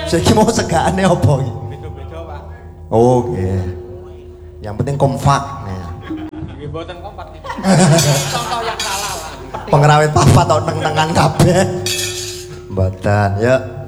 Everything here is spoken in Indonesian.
Saiki mau segane apa iki? Beda-beda, Pak. Oh, nggih. Yang penting kompak. Nggih mboten kompak. Contoh yang salah, Pak. Pengrawit papat tok neng-nengan kabeh. Mboten, ya.